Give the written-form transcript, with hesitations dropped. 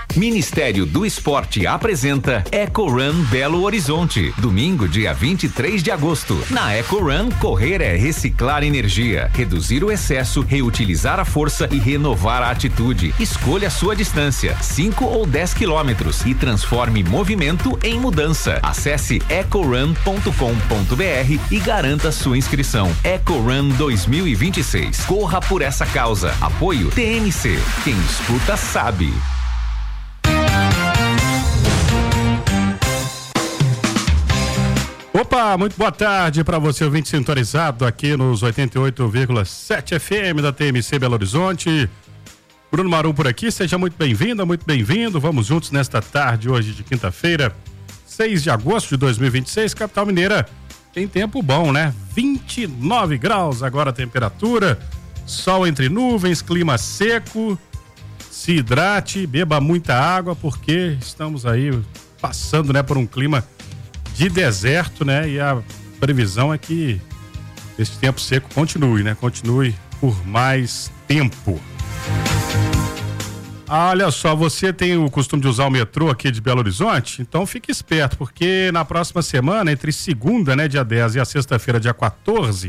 Ministério do Esporte apresenta EcoRun Belo Horizonte, domingo, dia 23 de agosto. Na EcoRun, correr é reciclar energia, reduzir o excesso, reutilizar a força e renovar a atitude. Escolha a sua distância, 5 ou 10 quilômetros, e transforme movimento em mudança. Acesse ecorun.com.br e garanta sua inscrição. EcoRun 2026. Corra por essa causa. Apoio TMC. Quem escuta sabe. Opa, muito boa tarde para você, ouvinte sintonizado aqui nos 88,7 FM da TMC Belo Horizonte. Bruno Marum por aqui, seja muito bem-vinda, muito bem-vindo. Vamos juntos nesta tarde hoje de quinta-feira, 6 de agosto de 2026, capital mineira. Tem tempo bom, né? 29 graus agora a temperatura, sol entre nuvens, clima seco. Se hidrate, beba muita água, porque estamos aí passando, né, por um clima de deserto, né? E a previsão é que esse tempo seco continue, né? Continue por mais tempo. Olha só, você tem o costume de usar o metrô aqui de Belo Horizonte? Então fique esperto, porque na próxima semana, entre segunda, né, dia 10 e a sexta-feira, dia 14,